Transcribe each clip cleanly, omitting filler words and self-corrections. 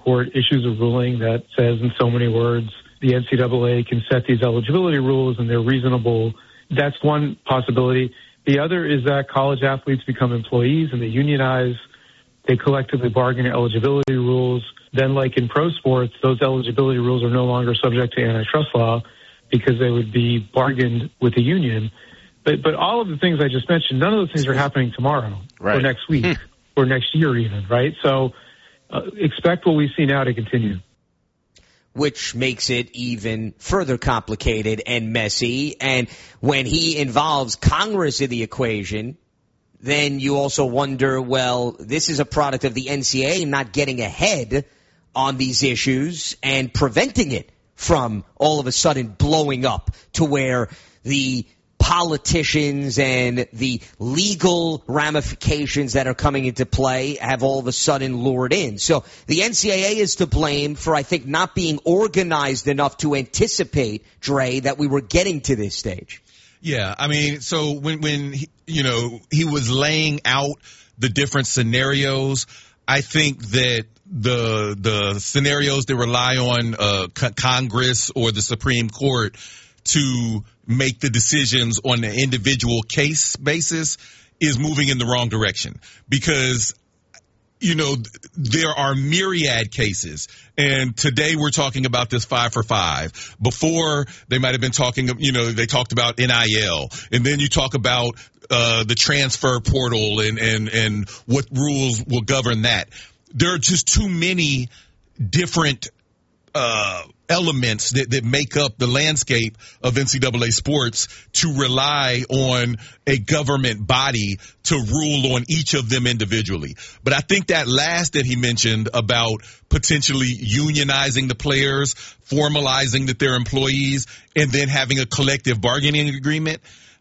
Court issues a ruling that says in so many words, the NCAA can set these eligibility rules and they're reasonable. That's one possibility. The other is that college athletes become employees and they unionize. They collectively bargain eligibility rules. Then, like in pro sports, those eligibility rules are no longer subject to antitrust law because they would be bargained with the union. But all of the things I just mentioned, none of those things are happening tomorrow or next week or next year even, right? So expect what we see now to continue. Which makes it even further complicated and messy. And when he involves Congress in the equation, then you also wonder, well, this is a product of the NCAA not getting ahead on these issues and preventing it from all of a sudden blowing up to where the politicians and the legal ramifications that are coming into play have all of a sudden lured in. So the NCAA is to blame for, I think, not being organized enough to anticipate, Dre, that we were getting to this stage. Yeah, I mean, so when he was laying out the different scenarios, I think that the scenarios that rely on Congress or the Supreme Court to make the decisions on the individual case basis is moving in the wrong direction because, there are myriad cases. And today we're talking about this 5 for 5. Before they might have been talking, they talked about NIL. And then you talk about the transfer portal and what rules will govern that. There are just too many different elements that make up the landscape of NCAA sports to rely on a government body to rule on each of them individually. But I think that last that he mentioned about potentially unionizing the players, formalizing that they're employees, and then having a collective bargaining agreement,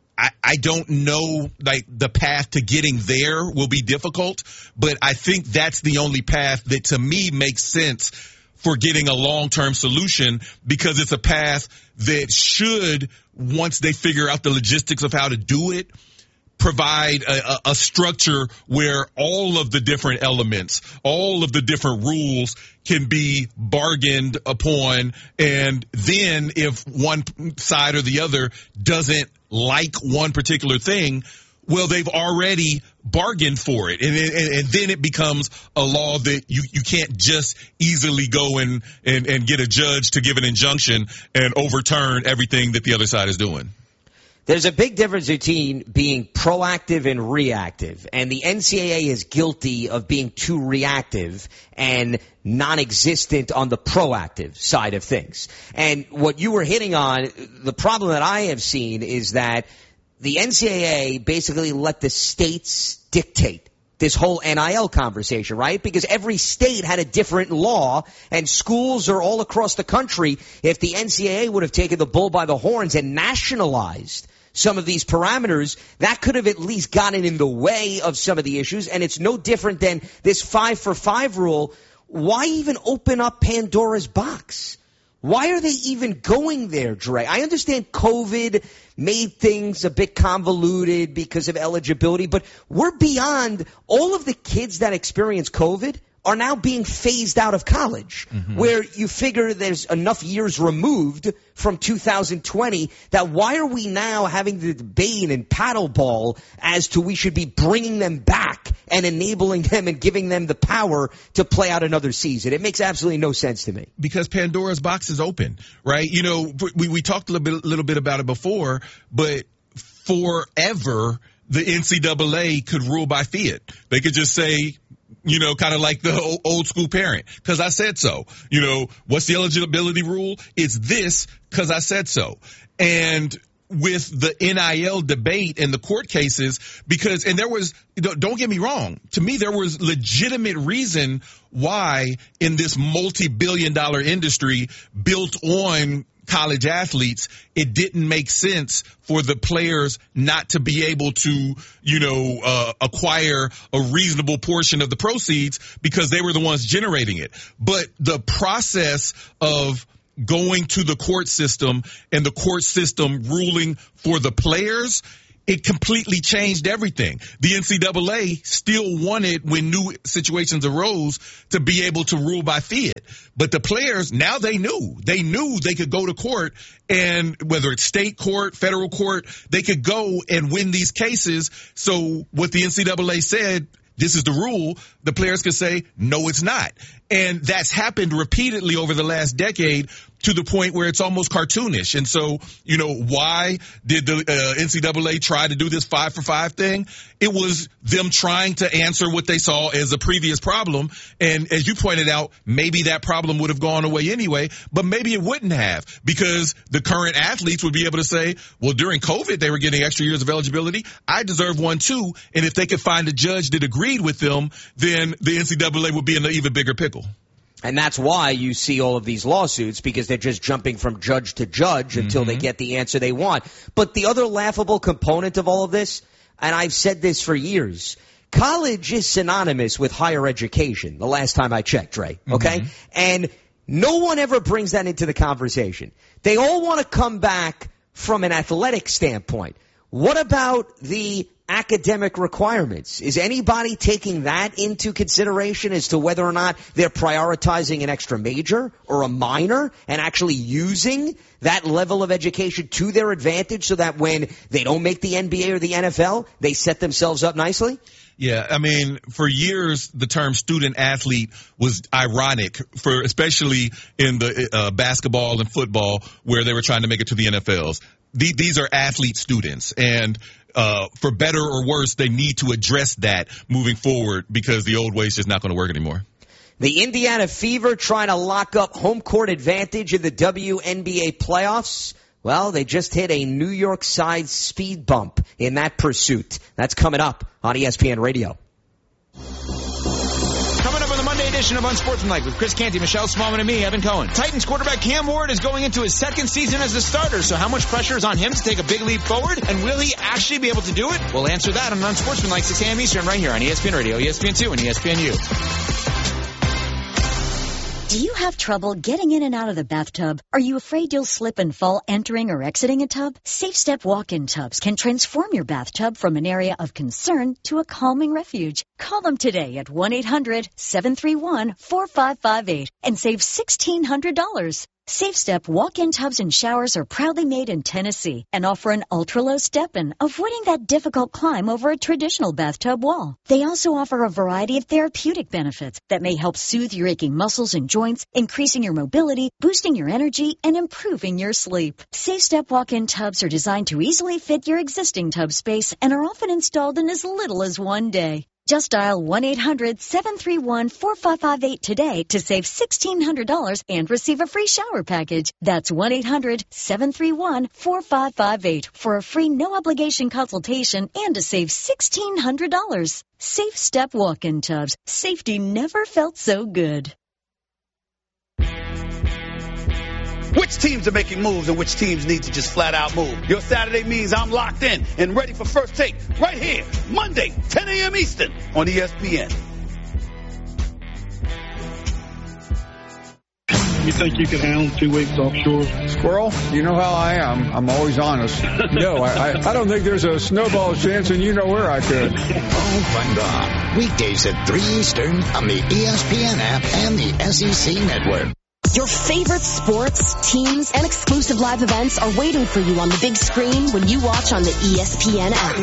I don't know, the path to getting there will be difficult, but I think that's the only path that to me makes sense for getting a long-term solution, because it's a path that should, once they figure out the logistics of how to do it, provide a structure where all of the different elements, all of the different rules can be bargained upon. And then if one side or the other doesn't like one particular thing, well, they've already bargained for it. And then it becomes a law that you can't just easily go and get a judge to give an injunction and overturn everything that the other side is doing. There's a big difference between being proactive and reactive, and the NCAA is guilty of being too reactive and non-existent on the proactive side of things. And what you were hitting on, the problem that I have seen is that the NCAA basically let the states dictate this whole NIL conversation, right? Because every state had a different law, and schools are all across the country. If the NCAA would have taken the bull by the horns and nationalized some of these parameters, that could have at least gotten in the way of some of the issues. And it's no different than this 5 for 5 rule. Why even open up Pandora's box? Why are they even going there, Dre? I understand COVID made things a bit convoluted because of eligibility, but we're beyond all of the kids that experience COVID are now being phased out of college, where you figure there's enough years removed from 2020 that why are we now having the debate and paddleball as to we should be bringing them back and enabling them and giving them the power to play out another season? It makes absolutely no sense to me. Because Pandora's box is open, right? We talked a little bit about it before, but forever the NCAA could rule by fiat. They could just say, kind of like the old school parent, because I said so. What's the eligibility rule? It's this because I said so. And with the NIL debate and the court cases, and there was, don't get me wrong, to me there was legitimate reason why in this multi-billion-dollar industry built on college athletes, it didn't make sense for the players not to be able to, acquire a reasonable portion of the proceeds because they were the ones generating it. But the process of going to the court system and the court system ruling for the players it completely changed everything. The NCAA still wanted, when new situations arose, to be able to rule by fiat. But the players, now they knew they could go to court, and whether it's state court, federal court, they could go and win these cases. So what the NCAA said, this is the rule, the players could say, no, it's not. And that's happened repeatedly over the last decade, to the point where it's almost cartoonish. And so, why did the NCAA try to do this 5-for-5 thing? It was them trying to answer what they saw as a previous problem. And as you pointed out, maybe that problem would have gone away anyway, but maybe it wouldn't have, because the current athletes would be able to say, well, during COVID, they were getting extra years of eligibility. I deserve one too. And if they could find a judge that agreed with them, then the NCAA would be in an even bigger pickle. And that's why you see all of these lawsuits, because they're just jumping from judge to judge until they get the answer they want. But the other laughable component of all of this, and I've said this for years, college is synonymous with higher education, the last time I checked, Dre, okay? And no one ever brings that into the conversation. They all want to come back from an athletic standpoint. What about the academic requirements? Is anybody taking that into consideration as to whether or not they're prioritizing an extra major or a minor and actually using that level of education to their advantage so that when they don't make the NBA or the NFL, they set themselves up nicely? Yeah, I mean, for years, the term student athlete was ironic, for especially in the basketball and football, where they were trying to make it to the NFLs. These are athlete students, and for better or worse, they need to address that moving forward, because the old way is just not going to work anymore. The Indiana Fever trying to lock up home court advantage in the WNBA playoffs. Well, they just hit a New York-sized speed bump in that pursuit. That's coming up on ESPN Radio. Coming up on the Monday edition of Unsportsmanlike with Chris Canty, Michelle Smallman, and me, Evan Cohen. Titans quarterback Cam Ward is going into his second season as a starter, so how much pressure is on him to take a big leap forward? And will he actually be able to do it? We'll answer that on Unsportsmanlike 6 a.m. Eastern right here on ESPN Radio, ESPN2, and ESPNU. Do you have trouble getting in and out of the bathtub? Are you afraid you'll slip and fall entering or exiting a tub? Safe Step walk-in tubs can transform your bathtub from an area of concern to a calming refuge. Call them today at 1-800-731-4558 and save $1,600. Safe Step walk-in tubs and showers are proudly made in Tennessee and offer an ultra-low step-in, avoiding that difficult climb over a traditional bathtub wall. They also offer a variety of therapeutic benefits that may help soothe your aching muscles and joints, increasing your mobility, boosting your energy, and improving your sleep. Safe Step walk-in tubs are designed to easily fit your existing tub space and are often installed in as little as one day. Just dial 1-800-731-4558 today to save $1,600 and receive a free shower package. That's 1-800-731-4558 for a free no-obligation consultation and to save $1,600. Safe Step walk-in tubs. Safety never felt so good. Which teams are making moves and which teams need to just flat out move? Your Saturday means I'm locked in and ready for First Take right here, Monday, 10 a.m. Eastern on ESPN. You think you can handle 2 weeks offshore? Squirrel, you know how I am. I'm always honest. No, I don't think there's a snowball chance, and you know where I could. Find on weekdays at 3 Eastern on the ESPN app and the SEC Network. Your favorite sports, teams, and exclusive live events are waiting for you on the big screen when you watch on the ESPN app.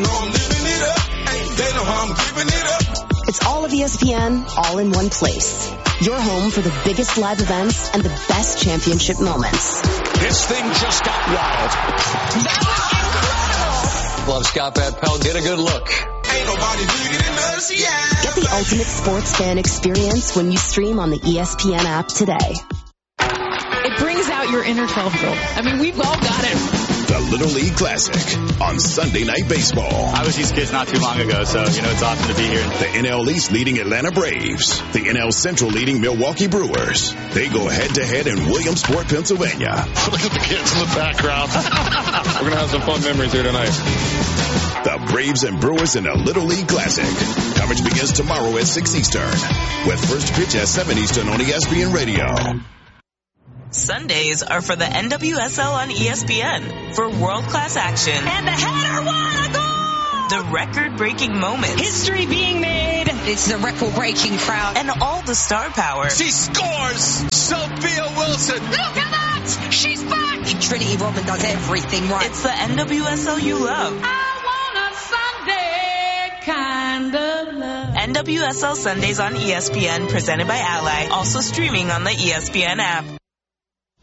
It's all of ESPN, all in one place. Your home for the biggest live events and the best championship moments. This thing just got wild. That was incredible. Love Scott Van Pelt. Get a good look. Ain't nobody bigger than us, yeah. Get the ultimate sports fan experience when you stream on the ESPN app today. It brings out your inner 12-year-old. I mean, we've all got it. The Little League Classic on Sunday Night Baseball. I was these kids not too long ago, so, it's awesome to be here. The NL East leading Atlanta Braves. The NL Central leading Milwaukee Brewers. They go head-to-head in Williamsport, Pennsylvania. Look at the kids in the background. We're going to have some fun memories here tonight. The Braves and Brewers in a Little League Classic. Coverage begins tomorrow at 6 Eastern. With first pitch at 7 Eastern on ESPN Radio. Sundays are for the NWSL on ESPN for world-class action. And the header won a goal! The record-breaking moments. History being made. It's the record-breaking crowd. And all the star power. She scores! Sophia Wilson! Look at that! She's back! Trinity Rodman does everything right. It's the NWSL you love. I want a Sunday kind of love. NWSL Sundays on ESPN, presented by Ally. Also streaming on the ESPN app.